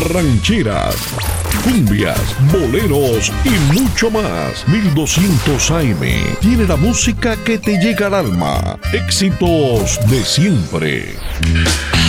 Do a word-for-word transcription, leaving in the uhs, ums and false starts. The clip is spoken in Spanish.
rancheras, cumbias, boleros y mucho más. mil doscientos A M tiene la música que te llega al alma. Éxitos de siempre.